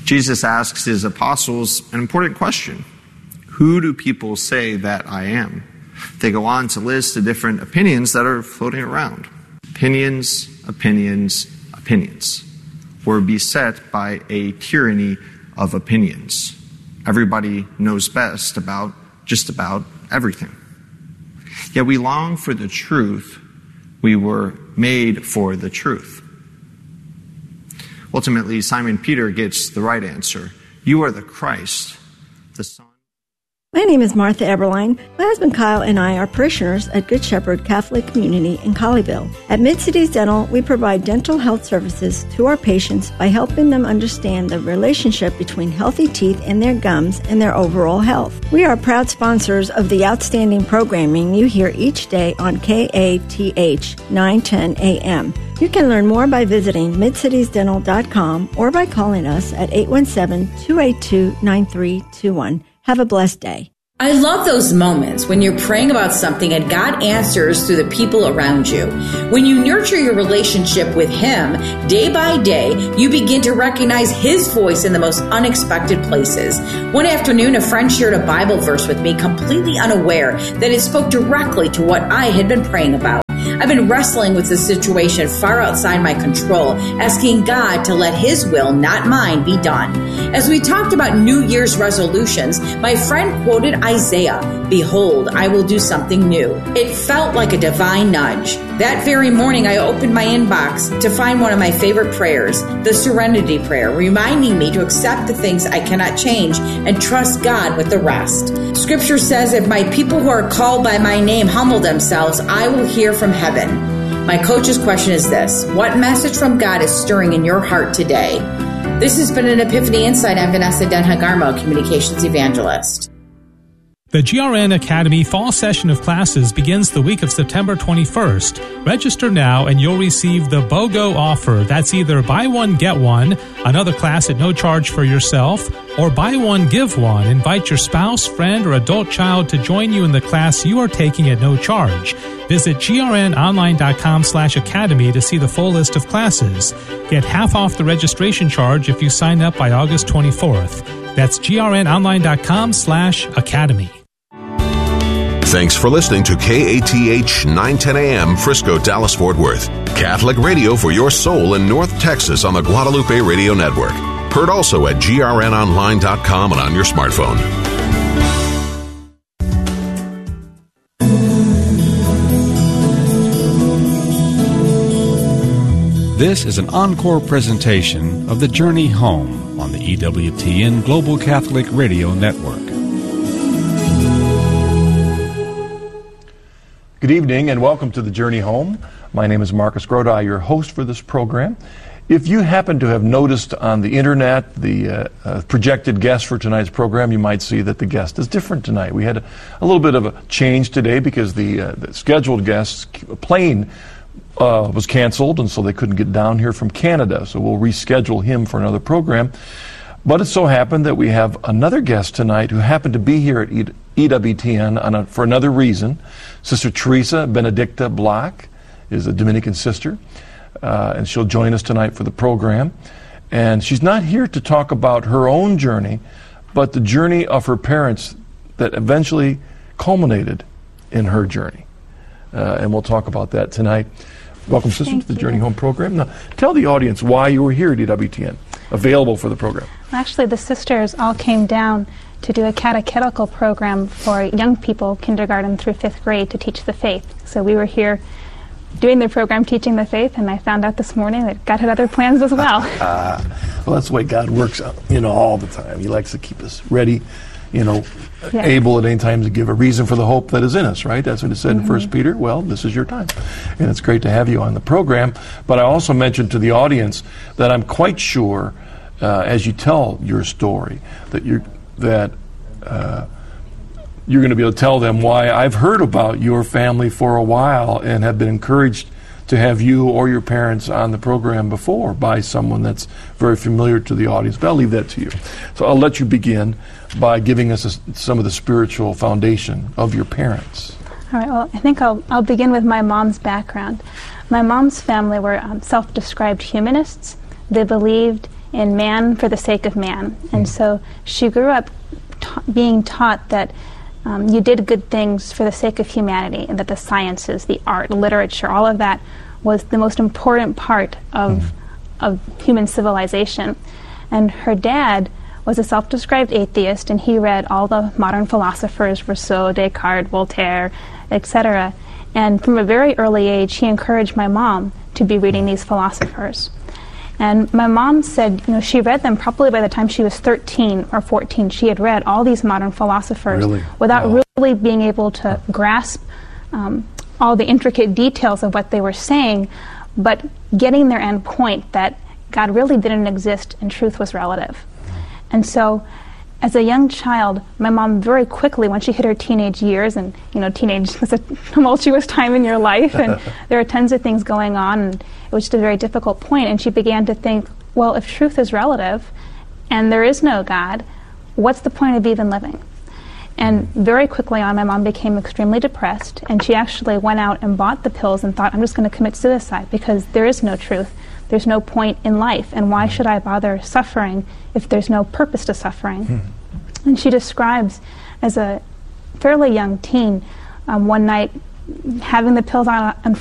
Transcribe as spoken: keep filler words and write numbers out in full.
Jesus asks his apostles an important question. Who do people say that I am? They go on to list the different opinions that are floating around. Opinions, opinions, opinions. We're beset by a tyranny of opinions. Everybody knows best about just about everything. Yet we long for the truth. We were made for the truth. Ultimately, Simon Peter gets the right answer. You are the Christ, the Son. My name is Martha Eberlein. My husband Kyle and I are parishioners at Good Shepherd Catholic Community in Colleyville. At Mid-Cities Dental, we provide dental health services to our patients by helping them understand the relationship between healthy teeth and their gums and their overall health. We are proud sponsors of the outstanding programming you hear each day on K A T H nine ten A M. You can learn more by visiting mid cities dental dot com or by calling us at eight one seven, two eight two, nine three two one. Have a blessed day. I love those moments when you're praying about something and God answers through the people around you. When you nurture your relationship with Him day by day, you begin to recognize His voice in the most unexpected places. One afternoon, a friend shared a Bible verse with me, completely unaware that it spoke directly to what I had been praying about. I've been wrestling with this situation far outside my control, asking God to let His will, not mine, be done. As we talked about New Year's resolutions, my friend quoted Isaiah, "Behold, I will do something new." It felt like a divine nudge. That very morning, I opened my inbox to find one of my favorite prayers, the Serenity Prayer, reminding me to accept the things I cannot change and trust God with the rest. Scripture says, "If my people who are called by my name humble themselves, I will hear from heaven." My coach's question is this: what message from God is stirring in your heart today? This has been an Epiphany Insight. I'm Vanessa Denhagarmo, Communications Evangelist. The G R N Academy Fall Session of Classes begins the week of September twenty-first. Register now and you'll receive the BOGO offer. That's either buy one, get one, another class at no charge for yourself, or buy one, give one. Invite your spouse, friend, or adult child to join you in the class you are taking at no charge. Visit grnonline.com slash academy to see the full list of classes. Get half off the registration charge if you sign up by August twenty-fourth. That's grnonline.com slash academy. Thanks for listening to K A T H nine ten A M Frisco, Dallas, Fort Worth. Catholic radio for your soul in North Texas on the Guadalupe Radio Network. Heard also at g r n online dot com and on your smartphone. This is an encore presentation of The Journey Home on the E W T N Global Catholic Radio Network. Good evening and welcome to The Journey Home. My name is Marcus Grodi, your host for this program. If you happen to have noticed on the internet the uh, uh, projected guest for tonight's program, you might see that the guest is different tonight. We had a, a little bit of a change today because the, uh, the scheduled guest's plane uh, was canceled, and so they couldn't get down here from Canada. So we'll reschedule him for another program. But it so happened that we have another guest tonight who happened to be here at E W T N on a, for another reason. Sister Teresa Benedicta Block is a Dominican sister, uh, and she'll join us tonight for the program. And she's not here to talk about her own journey, but the journey of her parents that eventually culminated in her journey. Uh, and we'll talk about that tonight. Welcome, sister, Thank to the you. Journey Home program. Now, tell the audience why you were here at E W T N, available for the program. Actually, the sisters all came down to do a catechetical program for young people, kindergarten through fifth grade, to teach the faith. So we were here doing the program, teaching the faith, and I found out this morning that God had other plans as well. Uh, well, that's the way God works, you know, all the time. He likes to keep us ready, you know, Yeah. able at any time to give a reason for the hope that is in us, right? That's what it said mm-hmm. in First Peter. Well, this is your time. And it's great to have you on the program. But I also mentioned to the audience that I'm quite sure, uh, as you tell your story, that you're, that uh, you're going to be able to tell them why I've heard about your family for a while and have been encouraged to have you or your parents on the program before by someone that's very familiar to the audience. But I'll leave that to you. So I'll let you begin by giving us a, some of the spiritual foundation of your parents. All right, well, I think I'll, I'll begin with my mom's background. My mom's family were um, self-described humanists. They believed in man for the sake of man. And so she grew up ta- being taught that um, you did good things for the sake of humanity, and that the sciences, the art, literature, all of that was the most important part of, mm. of human civilization. And her dad was a self-described atheist, and he read all the modern philosophers, Rousseau, Descartes, Voltaire, et cetera. And from a very early age, he encouraged my mom to be reading these philosophers. And my mom said, you know, she read them probably by the time she was thirteen or fourteen. She had read all these modern philosophers really? without wow. really being able to grasp um, all the intricate details of what they were saying, but getting their end point that God really didn't exist and truth was relative. And so, as a young child, my mom very quickly, when she hit her teenage years, and you know, teenage is a tumultuous time in your life, and there are tons of things going on, and it was just a very difficult point, and she began to think, well, if truth is relative, and there is no God, what's the point of even living? And very quickly on, my mom became extremely depressed, and she actually went out and bought the pills and thought, I'm just going to commit suicide, because there is no truth. There's no point in life, and why should I bother suffering if there's no purpose to suffering? Hmm. And she describes, as a fairly young teen, um, one night having the pills on, on